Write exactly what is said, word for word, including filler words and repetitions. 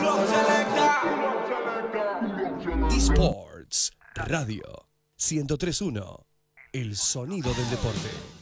eSports Radio ciento tres punto uno. El sonido del deporte.